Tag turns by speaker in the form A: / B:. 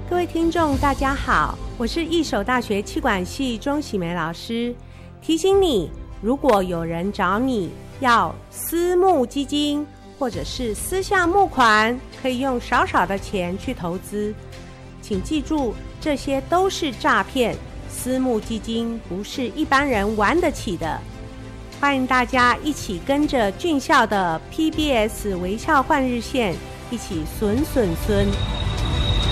A: 各位听众大家好，我是一手大学企管系钟喜梅老师。提醒你，如果有人找你要私募基金或者是私下募款，可以用少少的钱去投资，请记住，这些都是诈骗，私募基金不是一般人玩得起的。欢迎大家一起跟着俊孝的 PBS 微笑换日线一起损。